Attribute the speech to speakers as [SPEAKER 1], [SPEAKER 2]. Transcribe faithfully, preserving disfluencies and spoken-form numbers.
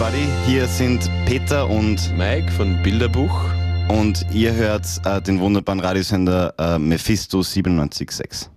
[SPEAKER 1] everybody. Hier sind Peter und
[SPEAKER 2] Mike von Bilderbuch.
[SPEAKER 1] Und ihr hört äh, den wunderbaren Radiosender äh, Mephisto siebenundneunzig Komma sechs.